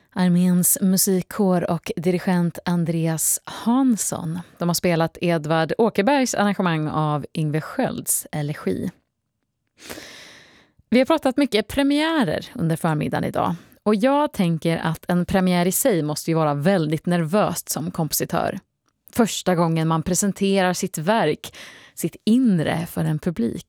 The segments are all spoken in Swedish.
Arméns musikkår och dirigent Andreas Hansson. De har spelat Edvard Åkerbergs arrangemang av Yngve Skölds elegi. Vi har pratat mycket premiärer under förmiddagen idag. Och jag tänker att en premiär i sig måste ju vara väldigt nervöst som kompositör. Första gången man presenterar sitt verk, sitt inre för en publik.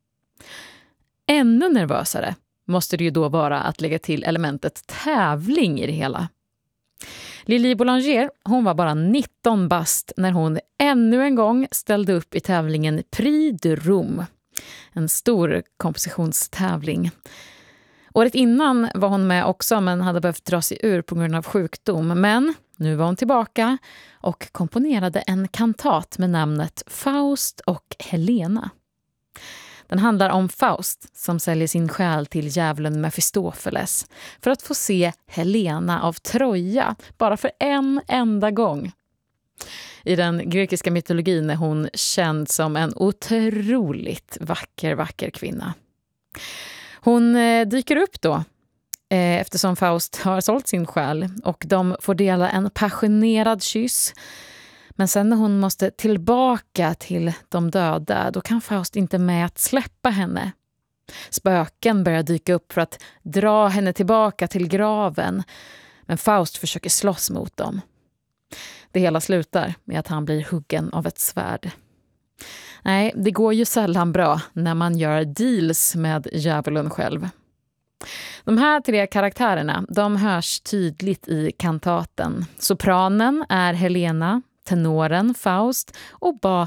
Ännu nervösare måste det ju då vara att lägga till elementet tävling i det hela. Lili Boulanger, hon var bara 19 bast när hon ännu en gång ställde upp i tävlingen Prix de Rome. En stor kompositionstävling. Året innan var hon med också men hade behövt dra sig ur på grund av sjukdom. Men nu var hon tillbaka och komponerade en kantat med namnet Faust och Helena. Den handlar om Faust som säljer sin själ till djävulen Mefistofeles för att få se Helena av Troja bara för en enda gång. I den grekiska mytologin är hon känd som en otroligt vacker kvinna. Hon dyker upp då eftersom Faust har sålt sin själ och de får dela en passionerad kyss. Men sen när hon måste tillbaka till de döda, då kan Faust inte med att släppa henne. Spöken börjar dyka upp för att dra henne tillbaka till graven, men Faust försöker slåss mot dem. Det hela slutar med att han blir huggen av ett svärd. Nej, det går ju sällan bra när man gör deals med djävulen själv. De här 3 karaktärerna, de hörs tydligt i kantaten. Sopranen är Helena, tenoren Faust och